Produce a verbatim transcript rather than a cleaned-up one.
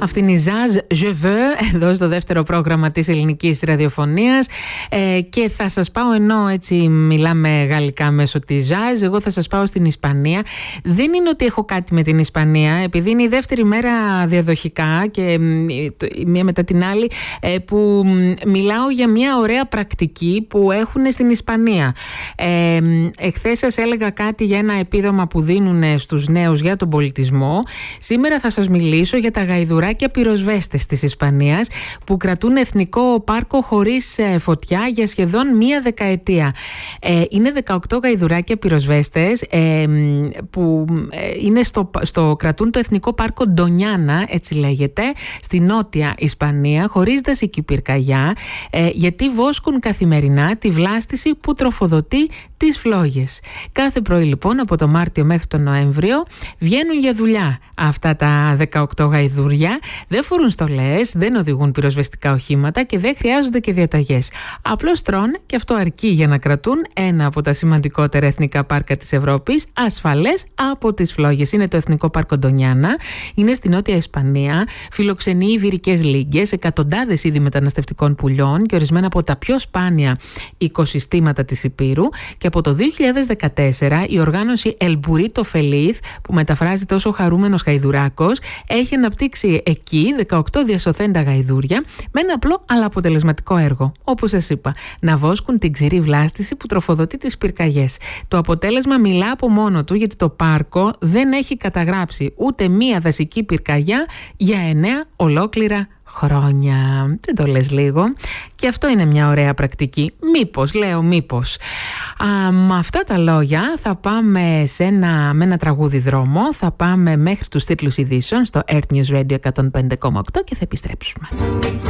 Αυτή είναι η Jazz Je Veux, εδώ στο δεύτερο πρόγραμμα της ελληνικής ραδιοφωνίας. Ε, και θα σας πάω, ενώ έτσι μιλάμε γαλλικά μέσω της Jazz, εγώ θα σας πάω στην Ισπανία. Δεν είναι ότι έχω κάτι με την Ισπανία, επειδή είναι η δεύτερη μέρα διαδοχικά και η μία μετά την άλλη, ε, που μιλάω για μια ωραία πρακτική που έχουν στην Ισπανία. Ε, εχθές σας έλεγα κάτι για ένα επίδομα που δίνουν στους νέους για τον πολιτισμό. Σήμερα θα σας μιλήσω για τα γαϊδουράκια πυροσβέστες της Ισπανίας, που κρατούν εθνικό πάρκο χωρίς φωτιά για σχεδόν μία δεκαετία. Ε, είναι δεκαοκτώ γαϊδουράκια πυροσβέστες ε, που είναι στο, στο, κρατούν το εθνικό πάρκο Ντονιάνα, έτσι λέγεται, στη νότια Ισπανία, χωρίς δασική πυρκαγιά, ε, γιατί βόσκουν καθημερινά τη βλάστηση που τροφοδοτεί τις φλόγες. Κάθε πρωί λοιπόν, από το Μάρτιο μέχρι τον Νοέμβριο, βγαίνουν για δουλειά αυτά τα δεκαοκτώ γαϊδούρια. Δεν φορούν στολές, δεν οδηγούν πυροσβεστικά οχήματα και δεν χρειάζονται και διαταγές. Απλώς τρώνε, και αυτό αρκεί για να κρατούν ένα από τα σημαντικότερα εθνικά πάρκα της Ευρώπης ασφαλές από τις φλόγες. Είναι το Εθνικό Πάρκο Ντονιάνα, είναι στη Νότια Ισπανία, φιλοξενεί ιβηρικές λίγκες, εκατοντάδες είδη μεταναστευτικών πουλιών και ορισμένα από τα πιο σπάνια οικοσυστήματα της Υπήρου. Και από το δύο χιλιάδες δεκατέσσερα η οργάνωση El Burrito Feliz, που μεταφράζεται ως ο χαρούμενος γαϊδουράκος, έχει αναπτύξει εκεί δεκαοκτώ διασωθέντα γαϊδούρια με ένα απλό αλλά αποτελεσματικό έργο. Όπως σας είπα, να βόσκουν την ξηρή βλάστηση που τροφοδοτεί τις πυρκαγιές. Το αποτέλεσμα μιλά από μόνο του, γιατί το πάρκο δεν έχει καταγράψει ούτε μία δασική πυρκαγιά για εννέα ολόκληρα χρόνια. Δεν το λες λίγο? Και αυτό είναι μια ωραία πρακτική. Μήπως, λέω μήπως. Α, με αυτά τα λόγια θα πάμε σε ένα, με ένα τραγούδι δρόμο. Θα πάμε μέχρι τους τίτλους ειδήσεων στο Earth News Radio εκατόν πέντε κόμμα οκτώ και θα επιστρέψουμε.